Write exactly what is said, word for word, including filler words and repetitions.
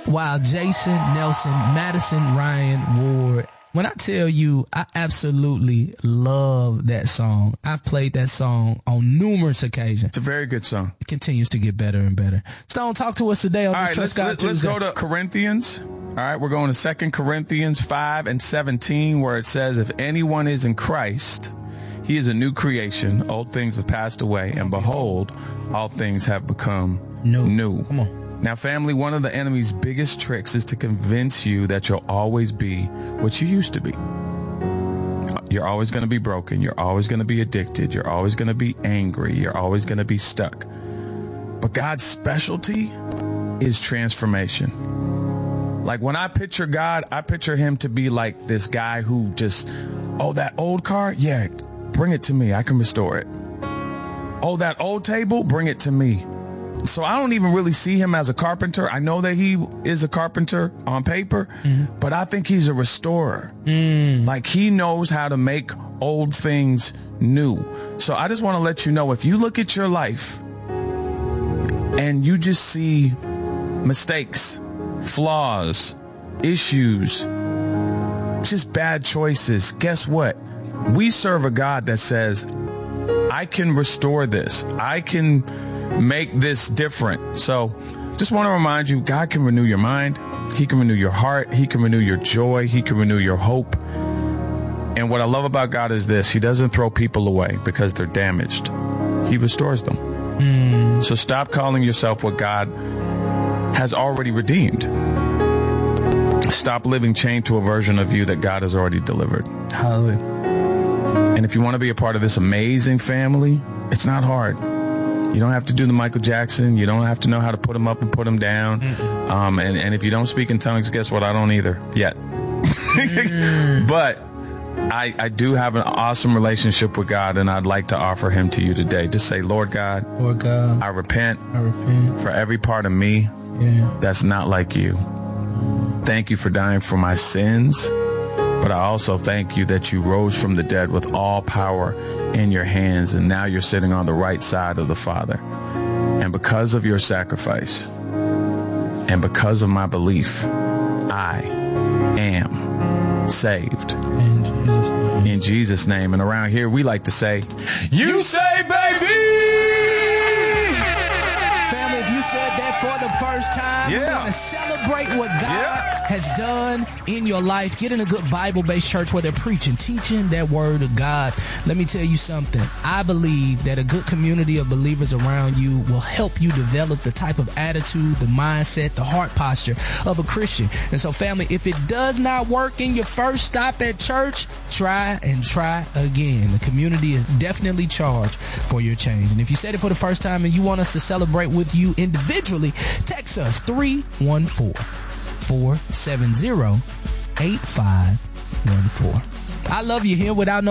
While Jason, Nelson, Madison, Ryan, Ward. When I tell you, I absolutely love that song. I've played that song on numerous occasions. It's a very good song. It continues to get better and better. Stone, talk to us today on All this right, Trust let's, God let, let's Tuesday. go to Corinthians. All right, we're going to Second Corinthians five and seventeen, where it says, if anyone is in Christ, he is a new creation. Old things have passed away, and behold, all things have become new. new. Come on. Now, family, one of the enemy's biggest tricks is to convince you that you'll always be what you used to be. You're always going to be broken. You're always going to be addicted. You're always going to be angry. You're always going to be stuck. But God's specialty is transformation. Like when I picture God, I picture him to be like this guy who just, oh, that old car? Yeah, bring it to me. I can restore it. Oh, that old table? Bring it to me. So I don't even really see him as a carpenter. I know that he is a carpenter on paper, mm-hmm. but I think he's a restorer. Mm. Like he knows how to make old things new. So I just want to let you know, if you look at your life and you just see mistakes, flaws, issues, just bad choices, guess what? We serve a God that says, I can restore this. I can make this different. So just want to remind you, God can renew your mind. He can renew your heart. He can renew your joy. He can renew your hope. And what I love about God is this: he doesn't throw people away because they're damaged. He restores them. Mm. So stop calling yourself what God has already redeemed. Stop living chained to a version of you that God has already delivered. Hallelujah. And if you want to be a part of this amazing family, it's not hard. You don't have to do the Michael Jackson. You don't have to know how to put them up and put them down. Mm-hmm. Um, and, and if you don't speak in tongues, guess what? I don't either yet. Mm. But I, I do have an awesome relationship with God, and I'd like to offer him to you today. To say, Lord God, Lord God, I repent, I repent for every part of me yeah. that's not like you. Thank you for dying for my sins. But I also thank you that you rose from the dead with all power in your hands, and now you're sitting on the right side of the Father. And because of your sacrifice and because of my belief, I am saved. In Jesus' name. In Jesus' name. And around here, we like to say, you say, baby! Family, if you said that for the first time, yeah. we want to celebrate what God yeah. has done in your life. Get in a good Bible-based church where they're preaching, teaching that word of God. Let me tell you something. I believe that a good community of believers around you will help you develop the type of attitude, the mindset, the heart posture of a Christian. And so, family, if it does not work in your first stop at church, try and try again. The community is definitely charged for your change. And if you said it for the first time and you want us to celebrate with you individually, text us three one four, four seven zero, eight five one four. I love you here without no